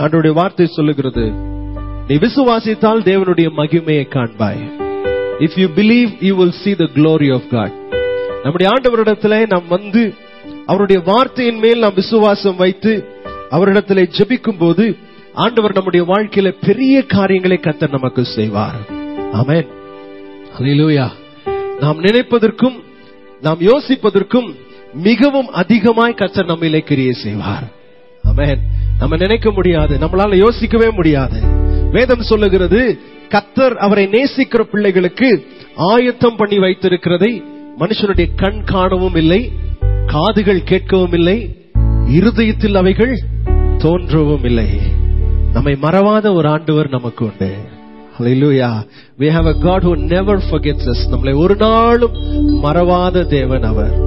ஆண்டவருடைய வார்த்தை சொல்லுகிறது, நீ விசுவாசித்தால் தேவனுடைய மகிமையை காண்பாய். If you believe, you will see the glory of God. நம்முடைய ஆண்டவரிடத்திலே நாம் வந்து அவருடைய வார்த்தையின் மேல் நாம் விசுவாசம் வைத்து அவரிடத்திலே ஜெபிக்கும் போது ஆண்டவர் நம்முடைய வாழ்க்கையில பெரிய காரியங்களை கர்த்தர் நமக்கு செய்வார். ஆமென். ஹல்லேலூயா. நாம் நினைப்பதற்கும் நாம் யோசிப்பதற்கும் மிகவும் அதிகமாய் கர்த்தர் நம்மிலே கிரியை செய்வார். ஆமென். நம்ம நினைக்க முடியாது, நம்மளால யோசிக்கவே முடியாது. வேதம் சொல்லுகிறது, கர்த்தர் அவரை நேசிக்கிற பிள்ளைகளுக்கு ஆயத்தம் பண்ணி வைத்திருக்கிறதை மனுஷனுடைய கண் காணவும் இல்லை, காதுகள் கேட்கவும் இல்லை, இருதயத்தில் அவைகள் தோன்றவும் இல்லை. நம்மை மறவாத ஒரு ஆண்டவர் நமக்கு உண்டு. Hallelujah. We have a God who never forgets us. நம்மளை ஒரு நாளும் மறவாத தேவன் அவர்.